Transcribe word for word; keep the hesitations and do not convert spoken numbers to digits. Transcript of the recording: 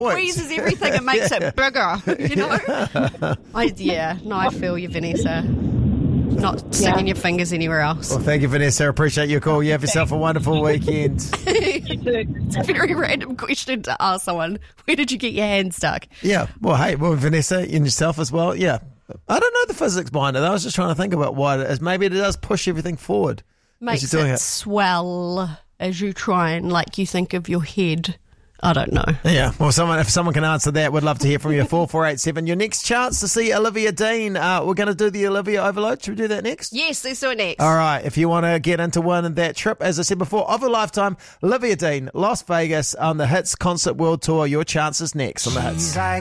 squeezes everything and makes yeah. it bigger, you know? I, yeah, no, I feel you, Vanessa. Not sticking yeah. your fingers anywhere else. Well, thank you, Vanessa. I appreciate your call. You have yourself a wonderful weekend. It's a very random question to ask someone. Where did you get your hand stuck? Yeah. Well, hey, well, Vanessa, and yourself as well. Yeah. I don't know the physics behind it. I was just trying to think about why it is. Maybe it does push everything forward. Makes as you're doing it, it swell as you try and, like, you think of your head. I don't know. Yeah, well, someone if someone can answer that, we'd love to hear from you. four four eight seven. Your next chance to see Olivia Dean. Uh, we're going to do the Olivia Overload. Should we do that next? Yes, let's do it next. All right, if you want to get into winning that trip, as I said before, of a lifetime, Olivia Dean, Las Vegas on the Hits Concert World Tour. Your chances next on the Hits.